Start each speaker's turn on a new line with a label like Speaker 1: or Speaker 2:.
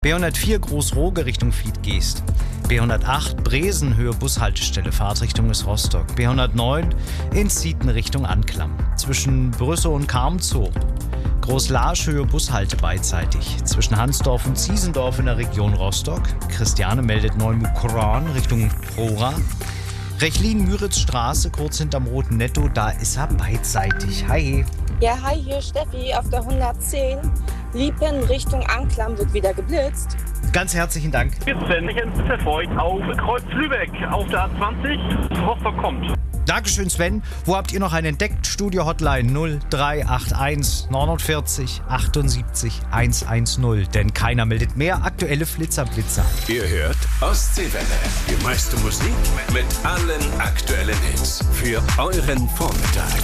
Speaker 1: B104 Großroge Richtung Fiedgeest. B108 Bresen Höhe Bushaltestelle, Fahrtrichtung ist Rostock. B109 in Zieten Richtung Anklam. Zwischen Brüssow und Karmzow. Großlarsch Höhe Bushalte beidseitig. Zwischen Hansdorf und Ziesendorf in der Region Rostock. Christiane meldet Neumukran Richtung Prora. Rechlin-Müritz-Straße, kurz hinterm Roten Netto, da ist er beidseitig. Hi.
Speaker 2: Ja, hi, hier ist Steffi auf der 110. Liepen Richtung Anklam wird wieder geblitzt.
Speaker 1: Ganz herzlichen Dank.
Speaker 3: Jetzt bin ich in Pfeffereuch auf Kreuz Lübeck auf der A20. Rostock kommt.
Speaker 1: Dankeschön, Sven. Wo habt ihr noch einen entdeckt? Studio-Hotline 0381 49 78 110. Denn keiner meldet mehr. Aktuelle Flitzer-Blitzer.
Speaker 4: Ihr hört Ostseewelle. Die meiste Musik mit allen aktuellen Hits. Für euren Vormittag.